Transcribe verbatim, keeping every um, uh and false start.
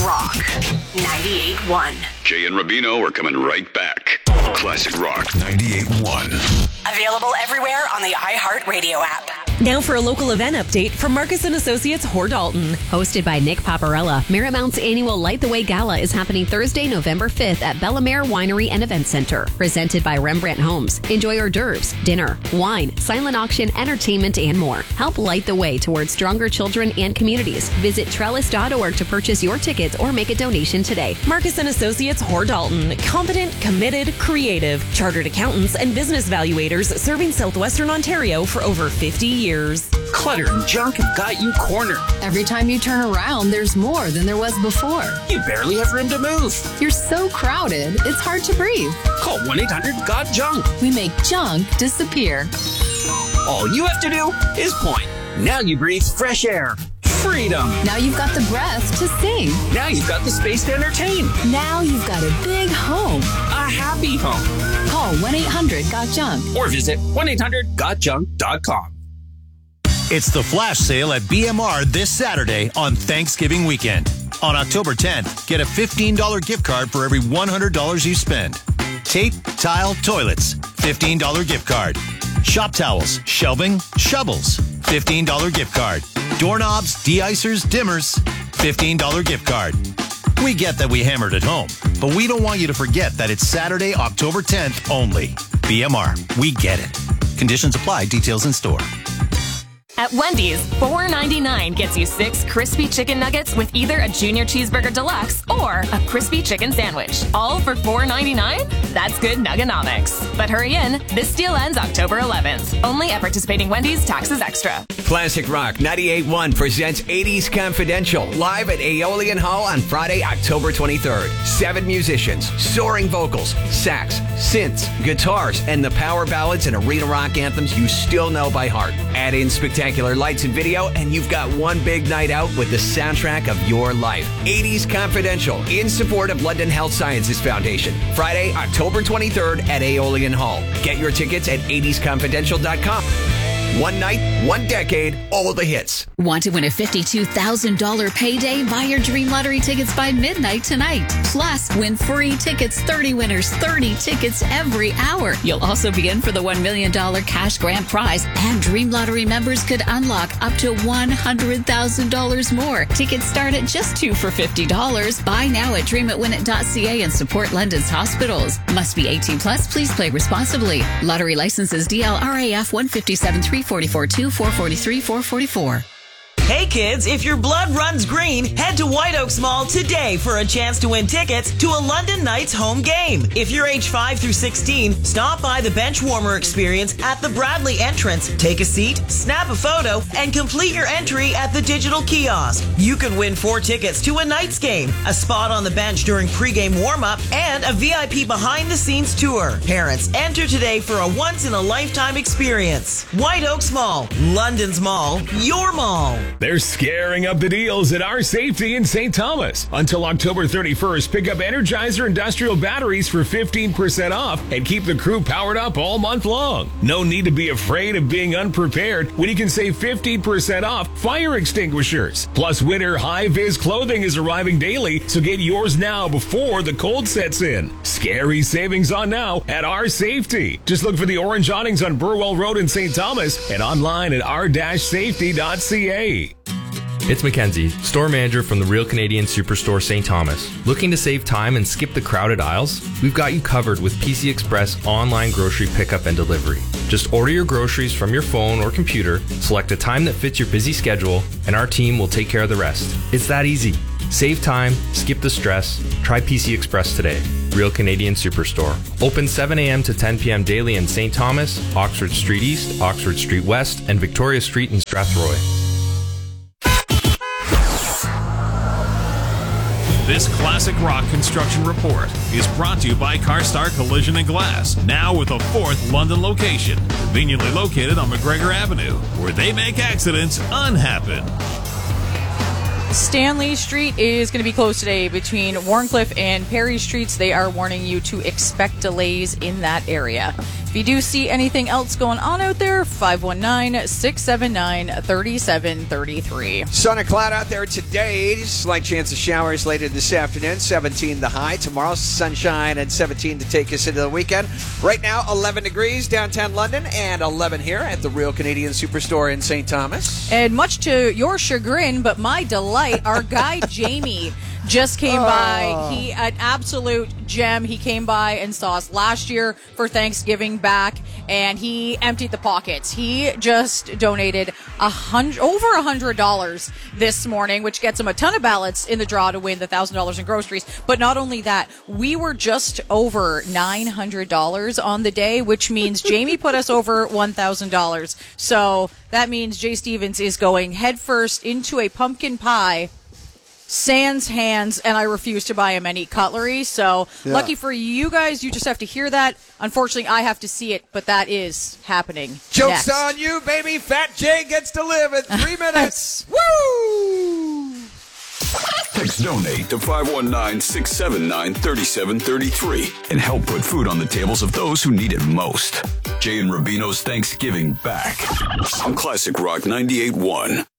Rock ninety-eight point one. Jay and Rubino are coming right back. Classic Rock ninety-eight point one. Available everywhere on the iHeartRadio app. Now for a local event update from Marcus and Associates Hor Dalton. Hosted by Nick Paparella, Marymount's annual Light the Way Gala is happening Thursday, November fifth at Bellamere Winery and Event Center. Presented by Rembrandt Homes. Enjoy hors d'oeuvres, dinner, wine, silent auction, entertainment, and more. Help light the way towards stronger children and communities. Visit trellis dot org to purchase your tickets or make a donation today. Marcus and Associates Hor Dalton. Competent, committed, creative. Chartered accountants and business valuators serving Southwestern Ontario for over fifty years. Clutter and junk have got you cornered. Every time you turn around, there's more than there was before. You barely have room to move. You're so crowded, it's hard to breathe. Call one eight hundred got junk. We make junk disappear. All you have to do is point. Now you breathe fresh air. Freedom. Now you've got the breath to sing. Now you've got the space to entertain. Now you've got a big home. A happy home. Call one eight hundred got junk. Or visit one eight hundred got junk dot com. It's the flash sale at B M R this Saturday on Thanksgiving weekend. On October tenth, get a fifteen dollars gift card for every one hundred dollars you spend. Tape, tile, toilets, fifteen dollars gift card. Shop towels, shelving, shovels, fifteen dollars gift card. Doorknobs, de-icers, dimmers, fifteen dollars gift card. We get that we hammered at home, but we don't want you to forget that it's Saturday, October tenth only. B M R, we get it. Conditions apply, details in store. At Wendy's, four ninety-nine gets you six crispy chicken nuggets with either a Junior Cheeseburger Deluxe or a crispy chicken sandwich. All for four ninety-nine? That's good nuggonomics. But hurry in, this deal ends October eleventh. Only at participating Wendy's, taxes extra. Classic Rock ninety-eight point one presents eighties Confidential live at Aeolian Hall on Friday, October twenty-third. Seven musicians, soaring vocals, sax, synths, guitars, and the power ballads and arena rock anthems you still know by heart. Add in spectacular lights and video, and you've got one big night out with the soundtrack of your life. eighties Confidential, in support of London Health Sciences Foundation. Friday, October twenty-third at Aeolian Hall. Get your tickets at eighties confidential dot com. One night, one decade, all the hits. Want to win a fifty-two thousand dollars payday? Buy your Dream Lottery tickets by midnight tonight. Plus, win free tickets, thirty winners, thirty tickets every hour. You'll also be in for the one million dollars cash grand prize, and Dream Lottery members could unlock up to one hundred thousand dollars more. Tickets start at just two for fifty dollars. Buy now at dream it win it dot c a and support London's hospitals. Must be eighteen plus. Please play responsibly. Lottery licenses D L R A F one five seven three four four two four four three four four four. Hey kids, if your blood runs green, head to White Oaks Mall today for a chance to win tickets to a London Knights home game. If you're age five through sixteen, stop by the bench warmer experience at the Bradley entrance. Take a seat, snap a photo, and complete your entry at the digital kiosk. You could win four tickets to a Knights game, a spot on the bench during pregame warm-up, and a V I P behind-the-scenes tour. Parents, enter today for a once-in-a-lifetime experience. White Oaks Mall, London's mall, your mall. They're scaring up the deals at Our Safety in Saint Thomas. Until October thirty-first, pick up Energizer industrial batteries for fifteen percent off and keep the crew powered up all month long. No need to be afraid of being unprepared when you can save fifteen percent off fire extinguishers. Plus, winter high-vis clothing is arriving daily, so get yours now before the cold sets in. Scary savings on now at Our Safety. Just look for the orange awnings on Burwell Road in Saint Thomas and online at r dash safety dot c a. It's Mackenzie, store manager from the Real Canadian Superstore Saint Thomas. Looking to save time and skip the crowded aisles? We've got you covered with P C Express online grocery pickup and delivery. Just order your groceries from your phone or computer, select a time that fits your busy schedule, and our team will take care of the rest. It's that easy. Save time, skip the stress, try P C Express today. Real Canadian Superstore. Open seven a.m. to ten p.m. daily in Saint Thomas, Oxford Street East, Oxford Street West, and Victoria Street in Strathroy. This Classic Rock Construction Report is brought to you by CarStar Collision and Glass, now with a fourth London location, conveniently located on McGregor Avenue, where they make accidents unhappen. Stanley Street is going to be closed today between Warncliffe and Perry Streets. They are warning you to expect delays in that area. If you do see anything else going on out there, five one nine, six seven nine, three seven three three. Sun and cloud out there today. Slight chance of showers later this afternoon. seventeen the high. Tomorrow, sunshine and seventeen to take us into the weekend. Right now, eleven degrees downtown London and eleven here at the Real Canadian Superstore in Saint Thomas. And much to your chagrin, but my delight, our guy Jamie just came oh. by. He an absolute gem. He came by and saw us last year for Thanksgiving back, and he emptied the pockets. He just donated a hundred over a hundred dollars this morning, which gets him a ton of ballots in the draw to win the thousand dollars in groceries. But not only that, we were just over nine hundred dollars on the day, which means Jamie put us over one thousand dollars. So that means Jay Stevens is going headfirst into a pumpkin pie. Sans hands, and I refuse to buy him any cutlery. So yeah. Lucky for you guys, you just have to hear that. Unfortunately, I have to see it, but that is happening. Joke's next. on you, baby. Fat Jay gets to live in three minutes. Woo! Text donate to five one nine, six seven nine, three seven three three and help put food on the tables of those who need it most. Jay and Rubino's Thanksgiving back on Classic Rock ninety-eight point one.